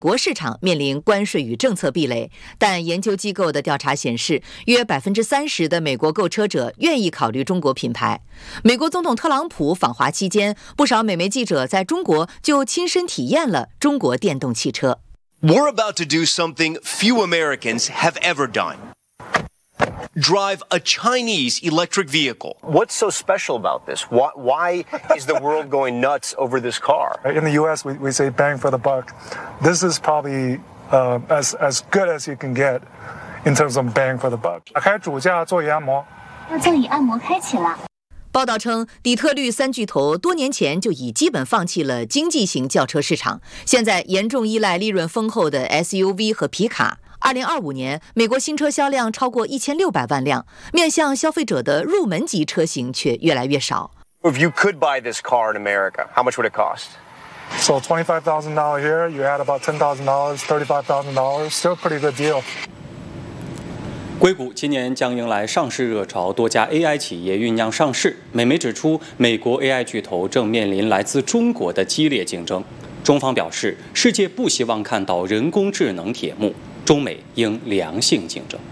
国市场面临关税与政策壁垒，但研究机构的调查显示，约30%的美国购车者愿意考虑中国品牌。美国总统特朗普访华期间，不少美媒记者在中国就亲身体验了中国电动汽车。 We're about to do something few Americans have ever done. Drive a Chinese electric vehicle. What's so special about this? Why is the world going nuts over this car? In the U.S., we say bang for the buck. This is probably as good as you can get in terms of bang for the buck. 打开主驾座椅按摩。 座椅按摩开启了。 报道称，底特律三巨头多年前就已基本放弃了经济型轿车市场，现在严重依赖利润丰厚的 SUV 和皮卡。2025年，美国新车销量超过1600万辆，面向消费者的入门级车型却越来越少。 If you could buy this car in America, how much would it cost? So $25,000 here, you add about $10,000, $35,000, still a pretty good deal. 硅谷今年将迎来上市热潮，多家 AI 企业酝酿上市。美媒指出，美国 AI 巨头正面临来自中国的激烈竞争。中方表示，世界不希望看到人工智能铁幕，中美应良性竞争。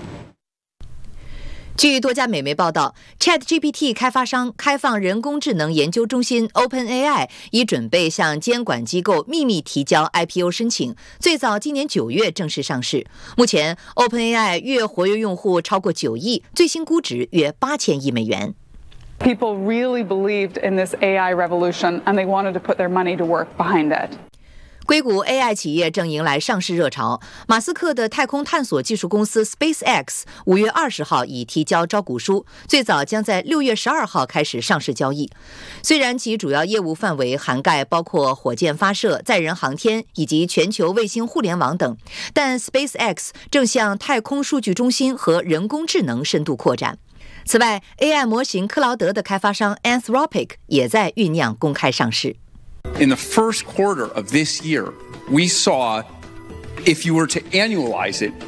据多家美媒报道 ，ChatGPT 开发商开放人工智能研究中心 OpenAI 已准备向监管机构秘密提交 IPO 申请，最早今年9月正式上市。目前 ，OpenAI 月活跃用户超过9亿，最新估值约8000亿美元。 People really believed in this AI revolution, and they wanted to put their money to work behind it. 硅谷 AI 企业正迎来上市热潮，马斯克的太空探索技术公司 SpaceX 5月20号已提交招股书，最早将在6月12号开始上市交易。虽然其主要业务范围涵盖包括火箭发射、载人航天以及全球卫星互联网等，但 SpaceX 正向太空数据中心和人工智能深度扩展。此外 ，AI 模型克劳德的开发商 Anthropic 也在酝酿公开上市。 In the first quarter of this year, we saw, if you were to annualize it,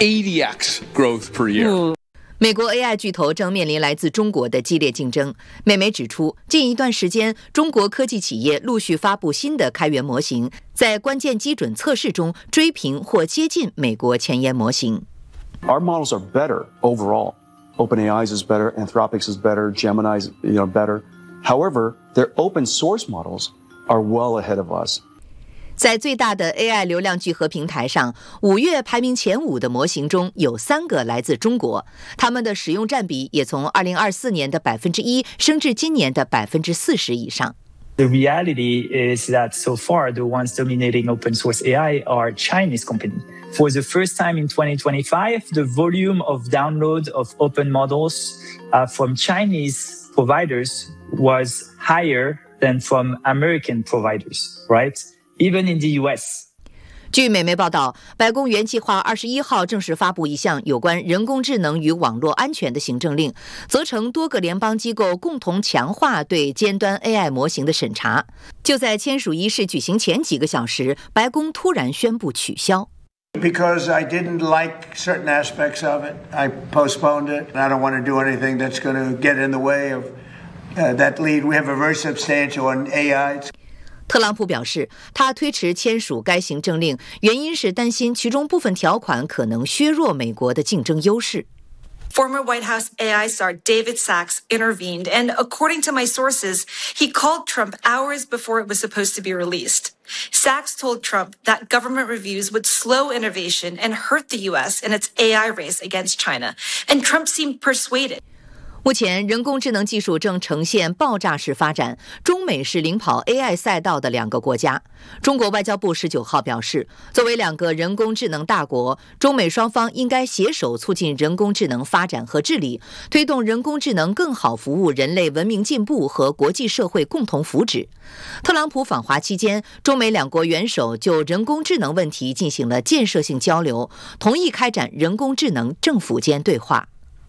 80x growth per year. 美国 AI 巨头正面临来自中国的激烈竞争。美媒指出，近一段时间，中国科技企业陆续发布新的开源模型，在关键基准测试中追平或接近美国前沿模型。 Our models are better overall. OpenAI's is better, Anthropic's is better, Gemini's better. However, their open source models are well ahead of us. 在最大的 AI 流量聚合平台上，5月排名前5的模型中有3个来自中国，他们的使用占比也从2024年的1%升至今年的40%以上。 The reality is that so far, the ones dominating open source AI are Chinese companies. For the first time in 2025, the volume of download of open models from Chinese providers was higher than from American providers, right? Even in the US. 据美媒报道，白宫原计划21号正式发布一项有关人工智能与网络安全的行政令，责成多个联邦机构共同强化对尖端 AI 模型的审查。就在签署仪式举行前几个小时，白宫突然宣布取消。 Because I didn't like certain aspects of it, I postponed it. I don't want to do anything that's going to get in the way of that lead. We have a very substantial on AI. 特朗普表示，他推迟签署该行政令，原因是担心其中部分条款可能削弱美国的竞争优势。 Former White House AI czar David Sacks intervened, and according to my sources, he called Trump hours before it was supposed to be released. Sacks told Trump that government reviews would slow innovation and hurt the U.S. in its AI race against China, and Trump seemed persuaded. 目前，人工智能技术正呈现爆炸式发展，中美是领跑 AI 赛道的2个国家。中国外交部19号表示，作为2个人工智能大国，中美双方应该携手促进人工智能发展和治理，推动人工智能更好服务人类文明进步和国际社会共同福祉。特朗普访华期间，中美2国元首就人工智能问题进行了建设性交流，同意开展人工智能政府间对话。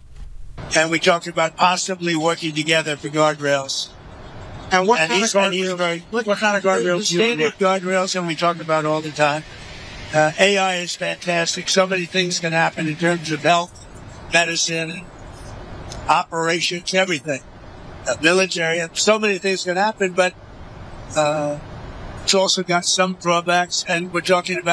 And we talked about possibly working together for guardrails. And what kind of guardrails? Standard guardrails, and we talk about all the time. AI is fantastic. So many things can happen in terms of health, medicine, operations, everything. Military, and so many things can happen, but it's also got some drawbacks, and we're talking about